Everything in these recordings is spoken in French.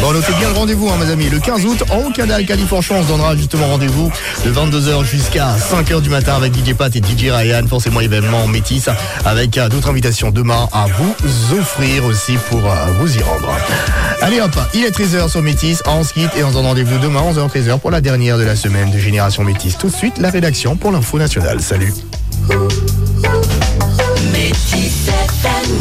Bon, notez bien le rendez-vous, mes amis. Le 15 août, en Canal Californie, on se donnera justement rendez-vous de 22h jusqu'à 5h du matin avec DJ Pat et DJ Ryan. Forcément, événement Métis avec d'autres invitations demain à vous offrir aussi pour vous y rendre. Allez hop, il est 13h sur Métis. On se quitte et on se donne rendez-vous demain 11h 13h pour la dernière de la semaine de Génération Métis. Tout de suite, la rédaction pour l'info nationale. Salut. Métis FM,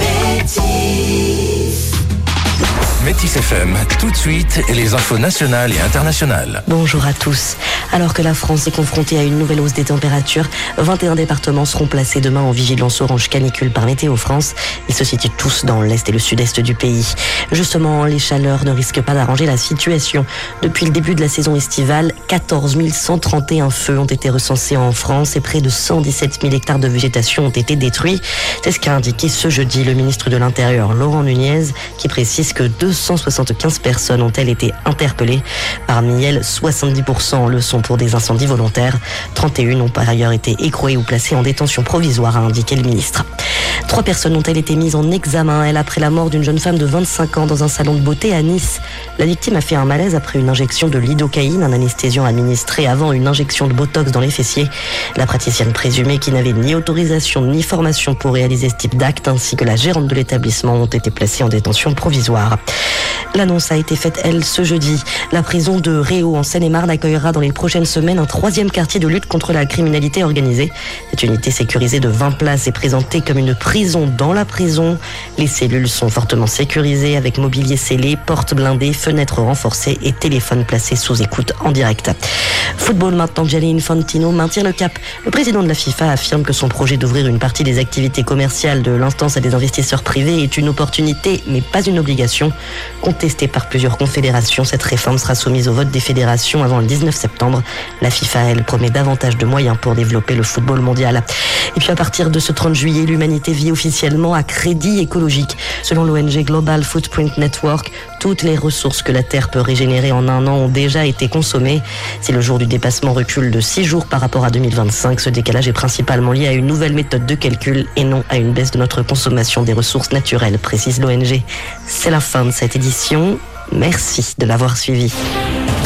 Métis FM, tout de suite, et les infos nationales et internationales. Bonjour à tous. Alors que la France est confrontée à une nouvelle hausse des températures, 21 départements seront placés demain en vigilance orange canicule par Météo France. Ils se situent tous dans l'est et le sud-est du pays. Justement, les chaleurs ne risquent pas d'arranger la situation. Depuis le début de la saison estivale, 14 131 feux ont été recensés en France et près de 117 000 hectares de végétation ont été détruits. C'est ce qu'a indiqué ce jeudi le ministre de l'Intérieur, Laurent Nunez, qui précise que 275 personnes ont-elles été interpellées. Parmi elles, 70% le sont pour des incendies volontaires. 31 ont par ailleurs été écrouées ou placées en détention provisoire, a indiqué le ministre. 3 personnes ont-elles été mises en examen, elles, après la mort d'une jeune femme de 25 ans dans un salon de beauté à Nice. La victime a fait un malaise après une injection de lidocaïne, un anesthésiant administré avant une injection de botox dans les fessiers. La praticienne présumée, qui n'avait ni autorisation ni formation pour réaliser ce type d'acte, ainsi que la gérante de l'établissement, ont été placées en détention provisoire. L'annonce a été faite, elle, ce jeudi. La prison de Réau, en Seine-et-Marne, accueillera dans les prochaines semaines un 3e quartier de lutte contre la criminalité organisée. Cette unité sécurisée de 20 places est présentée comme une prison dans la prison. Les cellules sont fortement sécurisées avec mobilier scellé, portes blindées, fenêtres renforcées et téléphones placés sous écoute en direct. Football maintenant, Gianni Infantino maintient le cap. Le président de la FIFA affirme que son projet d'ouvrir une partie des activités commerciales de l'instance à des investisseurs privés est une opportunité, mais pas une obligation. Contestée par plusieurs confédérations, cette réforme sera soumise au vote des fédérations avant le 19 septembre. La FIFA, elle, promet davantage de moyens pour développer le football mondial. Et puis à partir de ce 30 juillet, l'humanité vit officiellement à crédit écologique. Selon l'ONG Global Footprint Network, toutes les ressources que la Terre peut régénérer en un an ont déjà été consommées. Si le jour du dépassement recule de 6 jours par rapport à 2025, ce décalage est principalement lié à une nouvelle méthode de calcul et non à une baisse de notre consommation des ressources naturelles, précise l'ONG. C'est la fin de cette édition. Merci de l'avoir suivi.